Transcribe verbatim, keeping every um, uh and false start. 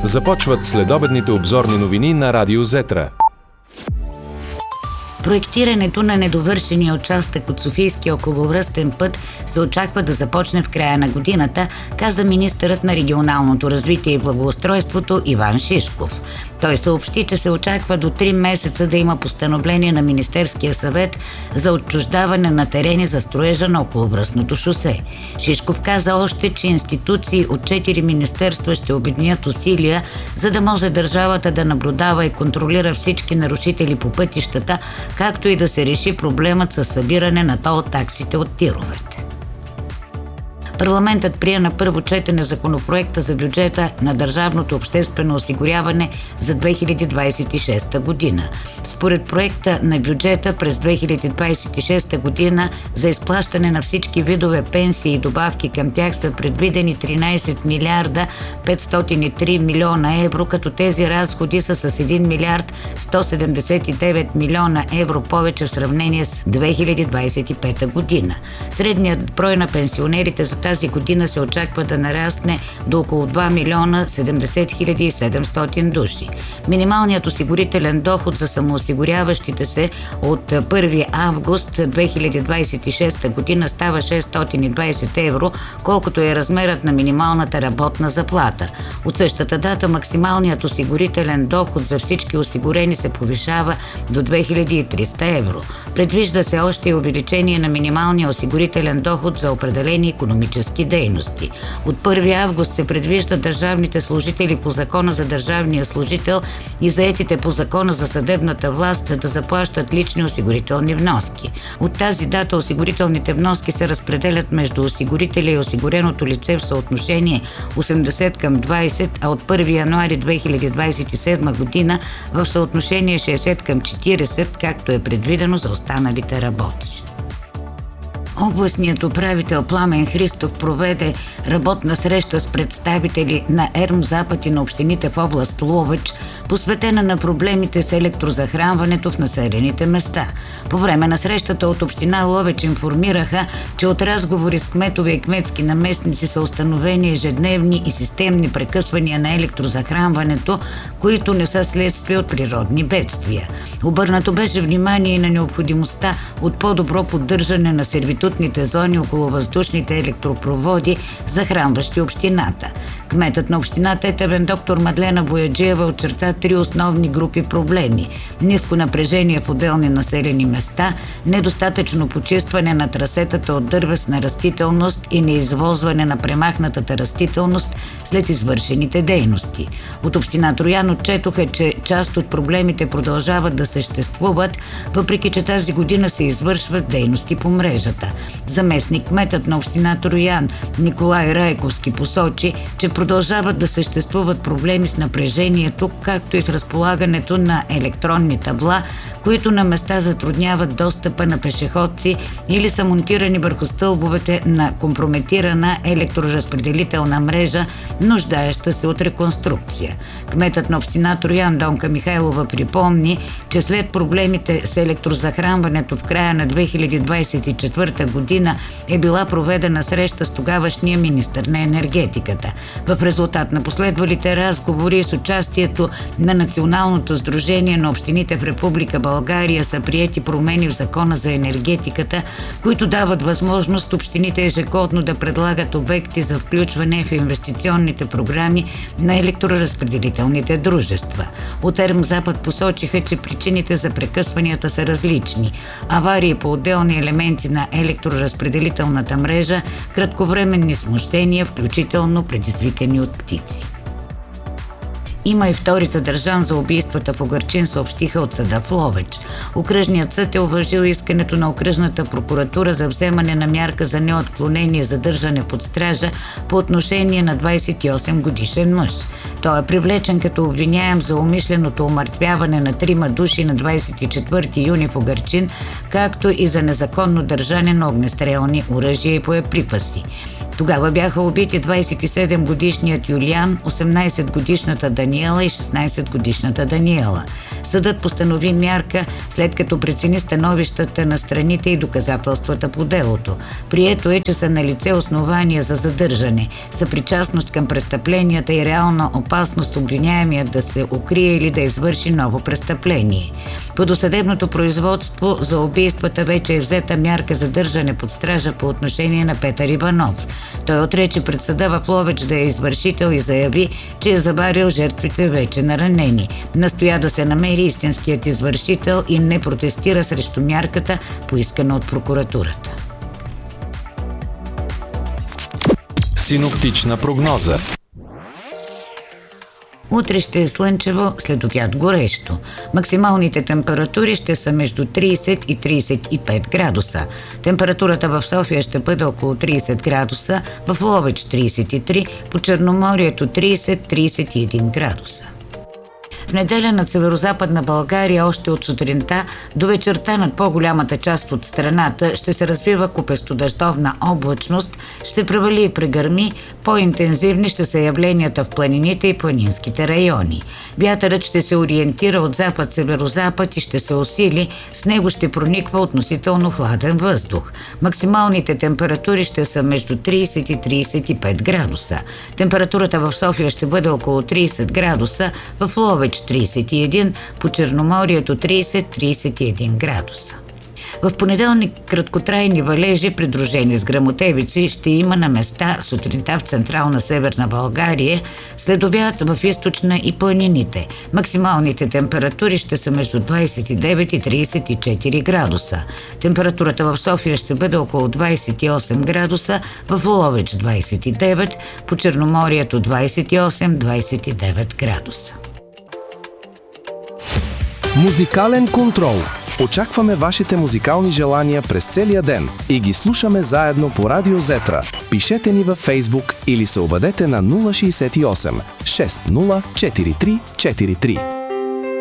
Започват следобедните обзорни новини на Радио Зетра. Проектирането на недовършения участък от Софийския околовръстен път се очаква да започне в края на годината, каза министърът на регионалното развитие и благоустройството Иван Шишков. Той съобщи, че се очаква до три месеца да има постановление на Министерския съвет за отчуждаване на терени за строежа на околовръстното шосе. Шишков каза още, че институции от четири министерства ще обединят усилия, за да може държавата да наблюдава и контролира всички нарушители по пътищата, както и да се реши проблемът със събиране на тол таксите от тировете. Парламентът прие на първо четене законопроекта за бюджета на държавното обществено осигуряване за две хиляди двадесет и шеста година. Според проекта на бюджета през две хиляди двадесет и шеста година за изплащане на всички видове пенсии и добавки към тях са предвидени тринадесет милиарда петстотин и три милиона евро, като тези разходи са с един милиард сто седемдесет и девет милиона евро повече в сравнение с две хиляди двадесет и пета година. Средният брой на пенсионерите за тази година се очаква да нарасне до около два милиона седемдесет хиляди и седемстотин души. Минималният осигурителен доход за самоосигуряващите се от първи август две хиляди двадесет и шеста година става шестстотин и двадесет евро, колкото е размерът на минималната работна заплата. От същата дата максималният осигурителен доход за всички осигурени се повишава до две хиляди и триста евро. Предвижда се още и увеличение на минималния осигурителен доход за определени икономически дейности. От първи август се предвижда държавните служители по Закона за държавния служител и заетите по Закона за съдебната власт да заплащат лични осигурителни вноски. От тази дата осигурителните вноски се разпределят между осигурителя и осигуреното лице в съотношение осемдесет към двадесет, а от първи януари две хиляди двадесет и седма година в съотношение шестдесет към четиридесет, както е предвидено за останалите работещи. Областният управител Пламен Христов проведе работна среща с представители на ЕРМ-Запад и на общините в област Ловеч, посветена на проблемите с електрозахранването в населените места. По време на срещата от община Ловеч информираха, че от разговори с кметове и кметски наместници са установени ежедневни и системни прекъсвания на електрозахранването, които не са следствие от природни бедствия. Обърнато беше внимание и на необходимостта от по-добро поддържане на сервитутните зони около въздушните електропроводи, захранващи общината. Кметът на община Тетевен доктор Мадлена Бояджиева очерта три основни групи проблеми: ниско напрежение в отделни населени места, недостатъчно почистване на трасетата от дървесна растителност и неизвозване на премахнатата растителност след извършените дейности. От община Троян отчетоха, че част от проблемите продължават да съществуват, въпреки че тази година се извършват дейности по мрежата. Заместник кметът на община Троян Николай Райковски посочи, че продължават да съществуват проблеми с напрежението, както и с разполагането на електронни табла, които на места затрудняват достъпа на пешеходци или са монтирани върху стълбовете на компрометирана електроразпределителна мрежа, нуждаеща се от реконструкция. Кметът на община Троян Донка Михайлова припомни, че след проблемите с електрозахранването в края на две хиляди двадесет и четвърта година е била проведена среща с тогавашния министър на енергетиката. В резултат на последвалите разговори с участието на Националното сдружение на общините в Република България са приети промени в Закона за енергетиката, които дават възможност общините ежегодно да предлагат обекти за включване в инвестиционните програми на електроразпределителните дружества. От ЕРМ-Запад посочиха, че причините за прекъсванията са различни: аварии по отделни елементи на електроразпределителната мрежа, кратковременни смущения, включително предизвикани от птици. Има и втори задържан за убийствата в Угърчин, съобщиха от съда в Ловеч. Окръжният съд е уважил искането на окръжната прокуратура за вземане на мярка за неотклонение задържане под стража по отношение на двадесет и осем годишен мъж. Той е привлечен като обвиняем за умишленото умъртвяване на трима души на двадесет и четвърти юни в Угърчин, както и за незаконно държане на огнестрелни оръжия и боеприпаси. Тогава бяха убити двадесет и седем годишният Юлиан, осемнадесет годишната Даниела и шестнадесет годишната Даниела. Съдът постанови мярка, след като прецени становищата на страните и доказателствата по делото. Прието е, че са налице основания за задържане, съпричастност към престъпленията и реална опасност обвиняемият да се укрие или да извърши ново престъпление. По досъдебното производство за убийствата вече е взета мярка задържане под стража по отношение на Петър Иванов. Той отрече пред съда в Ловеч да е извършител и заяви, че е забарил жертвите вече наранени. Настоя да се намери истинският извършител и не протестира срещу мярката, поискана от прокуратурата. Синоптична прогноза. Утре ще е слънчево, след обяд горещо. Максималните температури ще са между тридесет и тридесет и пет градуса. Температурата в София ще бъде около тридесет градуса, в Ловеч тридесет и три, по Черноморието тридесет до тридесет и един градуса. В неделя над северозападна България още от сутринта до вечерта над по-голямата част от страната ще се развива купестодъждовна облачност, ще превали и прегърми, по-интензивни ще са явленията в планините и планинските райони. Вятърът ще се ориентира от запад-северозапад и ще се усили, с него ще прониква относително хладен въздух. Максималните температури ще са между тридесет и тридесет и пет градуса. Температурата в София ще бъде около тридесет градуса, в Ловеч тридесет и един, по Черноморието тридесет до тридесет и един градуса. В понеделник краткотрайни валежи, придружени с гръмотевици, ще има на места сутринта в централна северна България, след обяд в източна и планините. Максималните температури ще са между двадесет и девет и тридесет и четири градуса. Температурата в София ще бъде около двадесет и осем градуса, в Ловеч двадесет и девет, по Черноморието двадесет и осем до двадесет и девет градуса. Музикален контрол. Очакваме вашите музикални желания през целия ден и ги слушаме заедно по Радио Зетра. Пишете ни във Фейсбук или се обадете на нула шестдесет и осем шестдесет четиридесет и три четиридесет и три.